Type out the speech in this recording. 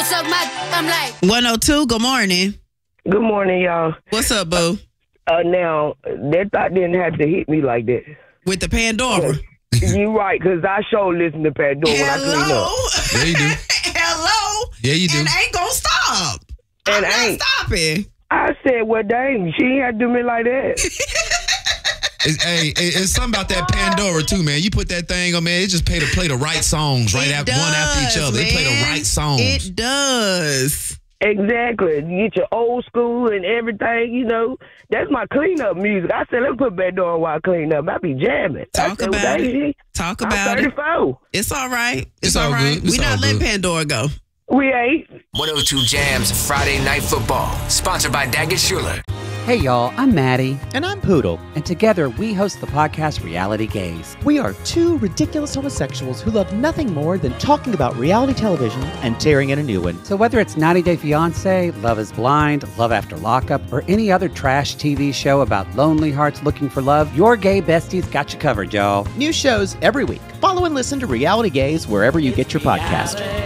suck my I'm like 102, good morning. Good morning, y'all. What's up, boo? Now, that thought didn't have to hit me like that. With the Pandora. You right, because I sure listen to Pandora when I clean up. Yeah, you do. Hello. Yeah, you do. And ain't gonna stop. And I'm not stopping. I said, well, dang, she ain't had to do me like that. It's something about that Pandora too, man. You put that thing on, man. It just play the right songs one after each other. They play the right songs. It does. Exactly. You get your old school and everything, you know. That's my cleanup music. I said, let me put Pandora while I clean up. I be jamming. Talk about it. Talk about it. 34. It's all right. It's all right. We're not letting Pandora go. We ain't. 102 Jams Friday Night Football, sponsored by Daggett Schuler. Hey y'all, I'm Maddie. And I'm Poodle. And together we host the podcast Reality Gaze. We are two ridiculous homosexuals who love nothing more than talking about reality television and tearing in a new one. So whether it's 90 Day Fiancé, Love is Blind, Love After Lockup, or any other trash TV show about lonely hearts looking for love, your gay besties got you covered, y'all. New shows every week. Follow and listen to Reality Gaze wherever you get your podcast.